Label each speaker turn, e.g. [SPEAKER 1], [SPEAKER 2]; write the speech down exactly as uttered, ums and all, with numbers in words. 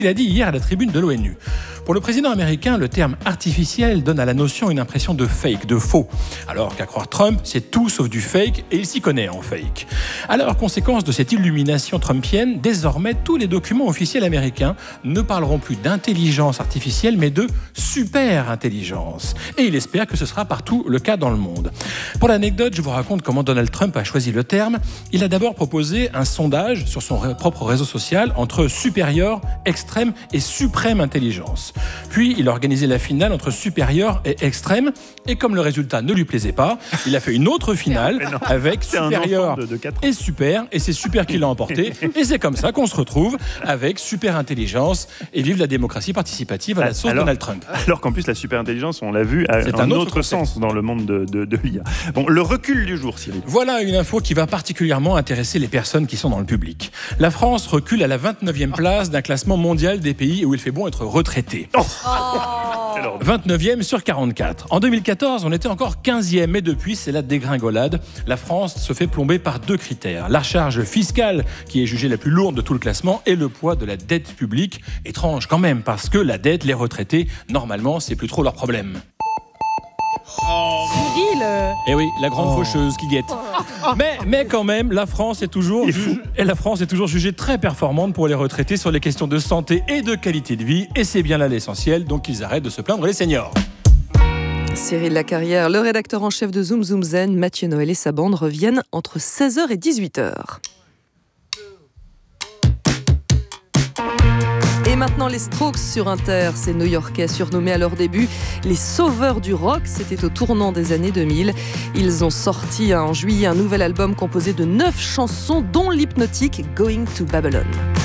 [SPEAKER 1] Il a dit hier à la tribune de l'ONU. Pour le président américain, le terme artificiel donne à la notion une impression de fake, de faux. Alors qu'à croire Trump, c'est tout sauf du fake et il s'y connaît en fake. Alors, conséquence de cette illumination trumpienne, désormais tous les documents officiels américains ne parleront plus d'intelligence artificielle mais de super-intelligence. Et il espère que ce sera partout le cas dans le monde. Pour l'anecdote, je vous raconte comment Donald Trump a choisi le terme. Il a d'abord proposé un sondage sur son propre réseau social entre supérieur, extrême et suprême intelligence. Puis, il a organisé la finale entre supérieur et extrême. Et comme le résultat ne lui plaisait pas, il a fait une autre finale avec supérieur de, de et super. Et c'est super qui l'a emporté. Et c'est comme ça qu'on se retrouve avec super intelligence. Et vive la démocratie participative à la sauce alors, Donald Trump.
[SPEAKER 2] Alors qu'en plus, la super intelligence, on l'a vu, a c'est un, un autre, autre sens dans le monde de, de, de l'I A. Bon, le recul du jour, Cyril.
[SPEAKER 1] Voilà une info qui va particulièrement intéresser les personnes qui sont dans le public. La France recule à la vingt-neuvième place d'un classement mondial des pays où il fait bon être retraité.
[SPEAKER 2] Oh
[SPEAKER 1] oh vingt-neuvième sur quarante-quatre. En deux mille quatorze, on était encore quinzième, mais depuis, c'est la dégringolade. La France se fait plomber par deux critères. La charge fiscale, qui est jugée la plus lourde de tout le classement, et le poids de la dette publique. Étrange quand même, parce que la dette, les retraités, normalement, c'est plus trop leur problème.
[SPEAKER 3] Oh. Cyril.
[SPEAKER 1] Eh oui, la grande oh. faucheuse qui guette. Mais, mais quand même, la France est toujours juge... et la France est toujours jugée très performante pour les retraités sur les questions de santé et de qualité de vie. Et c'est bien là l'essentiel, donc ils arrêtent de se plaindre les seniors.
[SPEAKER 3] Cyril Lacarrière, le rédacteur en chef de Zoom Zoom Zen, Mathieu Noël et sa bande reviennent entre seize heures et dix-huit heures. Et maintenant les Strokes sur Inter, ces New-Yorkais surnommés à leur début les sauveurs du rock, c'était au tournant des années deux mille. Ils ont sorti en juillet un nouvel album composé de neuf chansons dont l'hypnotique Going to Babylon.